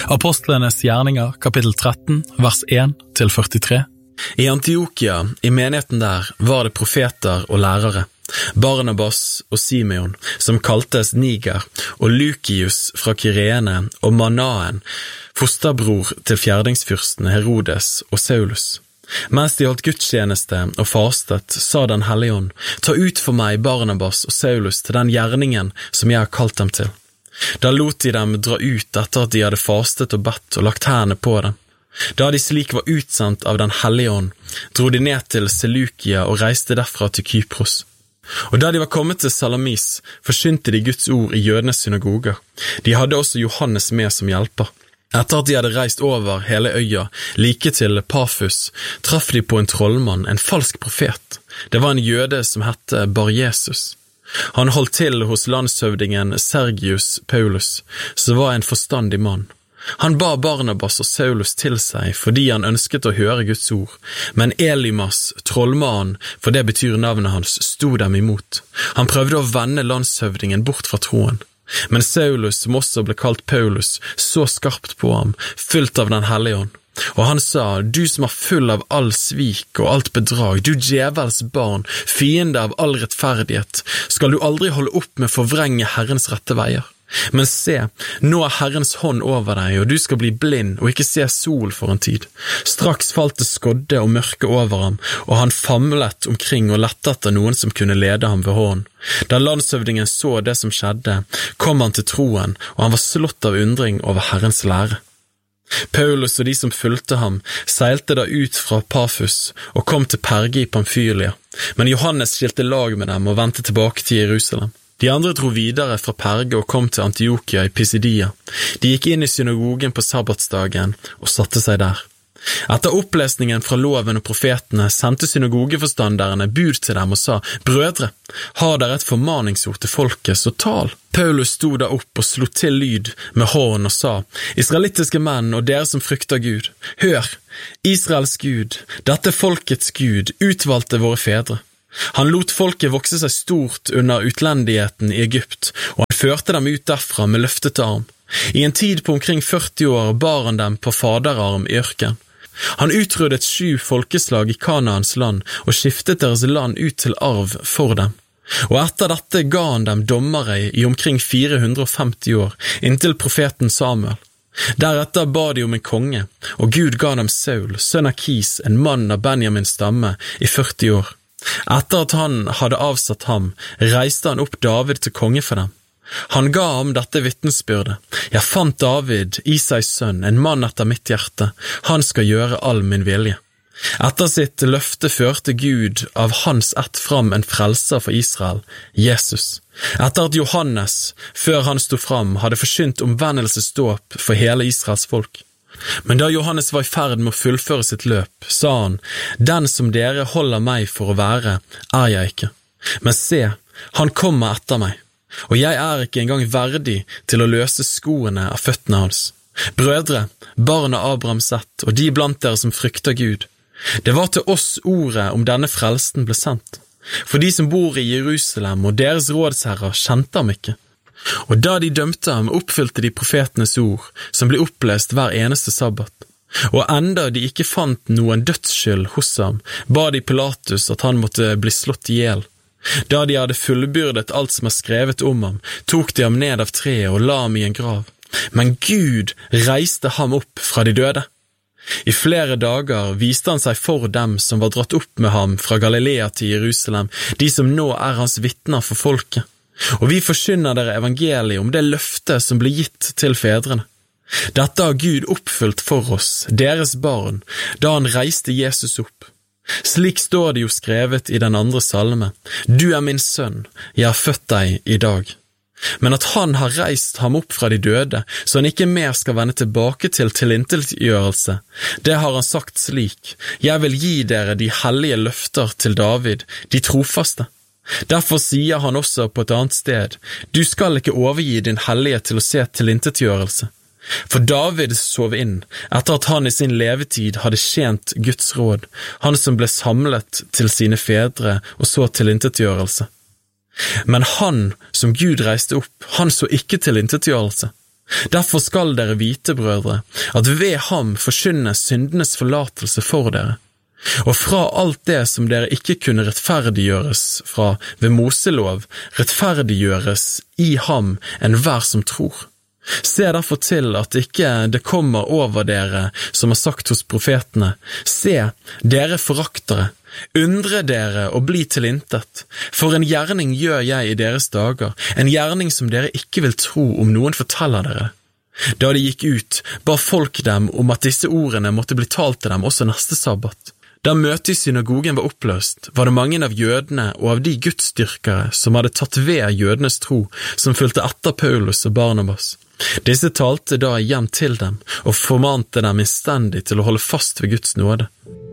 Apostlenes gjerninger, kapittel 13, vers 1-43. I Antiokia, i menigheten der, var det profeter og lærere, Barnabas og Simeon, som kaltes Niger, og Lukius fra Kyrene, og Manaen, fosterbror til fjerdingsfyrstene Herodes og Saulus. Mens de holdt gudstjeneste og fastet, sa den hellige ånd, ta ut for meg Barnabas og Saulus til den gjerningen som jeg har kalt dem til. Da lot de dem dra ut etter at de hadde fastet og bedt og lagt hendene på dem. Da de slik var utsendt av den hellige ånd, dro de ned til Seleukia og reiste derfra til Kypros. Og da de var kommet til Salamis, forsynte de Guds ord i jødenes synagoger. De hadde også Johannes med som hjelper. Etter at de hadde reist over hele øya, like til Pafus, traff de på en trollmann, en falsk profet. Det var en jøde som hette Bar-Jesus. Han holdt til hos landshøvdingen Sergius Paulus, som var en forstandig mann. Han ba Barnabas og Saulus til seg fordi han ønsket å høre Guds ord, men Elimas, trollmannen, for det betyr navnet hans, stod dem imot. Han prøvde å vende landshøvdingen bort fra troen. Men Saulus, som også ble kalt Paulus, så skarpt på ham, fylt av den hellige ånd. Og han sa, du som er full av all svik og alt bedrag, du djevels barn, fiende av all rettferdighet, skal du aldri holde opp med å forvrenge Herrens rette veier. Men se, nå er Herrens hånd over deg, og du skal bli blind og ikke se sol for en tid. Straks falt det skodde og mørke over ham, og han famlet omkring og lette etter noen som kunne lede ham ved hånden. Da landshøvdingen så det som skjedde, kom han til troen, og han var slått av undring over Herrens lære. Paulus og de som fulgte ham seilte da ut fra Pafus og kom til Perge i Pamfylia, men Johannes skilte lag med dem og vendte tilbake til Jerusalem. De andre dro videre fra Perge og kom til Antiokia i Pisidia. De gikk inn i synagogen på sabbatsdagen og satte seg der. Etter opplesningen fra loven og profetene sendte synagogeforstanderne bud til dem og sa, «Brødre, har dere et formaningsord til folket, så tal?» Paulus stod da opp og slo til lyd med hånden og sa, «Israelittiske menn og dere som frykter Gud, hør, Israels Gud, dette folkets Gud, utvalgte våre fedre. Han lot folket vokse seg stort under utlendigheten i Egypt, og han førte dem ut derfra med løftet arm. I en tid på omkring 40 år bar han dem på faderarm i ørken. Han utryddet 7 folkeslag i Kanaans land og skiftet deres land ut til arv for dem. Og etter dette ga han dem dommere i omkring 450 år, inntil profeten Samuel. Deretter ba de om en konge, og Gud ga dem Saul, sønn av Kis, en mann av Benjamins stamme, i 40 år. Etter at han hadde avsatt ham, reiste han opp David til konge for dem. Han ga ham dette vitnesbyrdet. Jeg fant David, Isais sønn, en mann etter mitt hjerte. Han skal gjøre all min vilje. Etter sitt løfte førte Gud av hans ett fram en frelser for Israel, Jesus. Etter at Johannes, før han stod fram, hadde forsynt omvendelsesdåp for hele Israels folk. Men da Johannes var i ferd med å fullføre sitt løp, sa han, «Den som dere holder meg for å være, er jeg ikke. Men se, han kommer etter meg, og jeg er ikke engang verdig til å løse skoene av føttene hans. Brødre, barn av Abraham sett, og de blant dere som frykter Gud. Det var til oss ordet om denne frelsen ble sendt. For de som bor i Jerusalem og deres rådsherrer kjente ham ikke. Og da de dømte ham, oppfylte de profetenes ord, som ble opplest hver eneste sabbat. Og enda de ikke fant noen dødsskyld hos ham, ba de Pilatus at han måtte bli slått ihjel. Da de hadde fullbyrdet alt som er skrevet om ham, tok de ham ned av treet og la ham i en grav. Men Gud reiste ham opp fra de døde. I flere dager viste han seg for dem som var dratt opp med ham fra Galilea til Jerusalem, de som nå er hans vitner for folket. Og vi forkynner dere evangeliet om det løftet som ble gitt til fedrene. Dette har Gud oppfylt for oss, deres barn, da han reiste Jesus opp. Slik står det jo skrevet i den andre salme, «Du er min sønn, jeg har født deg i dag». Men at han har reist ham opp fra de døde, så han ikke mer skal vende tilbake til tilintetgjørelse, det har han sagt slik, «Jeg vil gi dere de hellige løfter til David, de trofaste». Derfor sier han også på et annet sted, «Du skal ikke overgi din hellige til å se tilintetgjørelse». For David sov inn, etter at han i sin levetid hadde tjent Guds råd, han som ble samlet til sine fedre og så tilintetgjørelse. Men han som Gud reiste opp, han så ikke tilintetgjørelse. Derfor skal dere vite, brødre, at ved ham forkynnes syndenes forlatelse for dere, og fra alt det som dere ikke kunne rettferdiggjøres fra ved Moselov, rettferdiggjøres i ham enhver som tror. Se derfor til at ikke det kommer over dere som har sagt hos profetene, se, dere foraktere, undre dere og bli til intet, for en gjerning gjør jeg i deres dager, en gjerning som dere ikke vil tro om noen forteller dere. Da de gikk ut, ba folk dem om at disse ordene måtte bli talt til dem også neste sabbat. Da møtet i synagogen var oppløst, var det mange av jødene og av de gudsdyrkere som hadde tatt ved jødenes tro, som fulgte etter Paulus og Barnabas. Disse talte da igjen til dem og formante dem innstendig til å holde fast ved Guds nåde.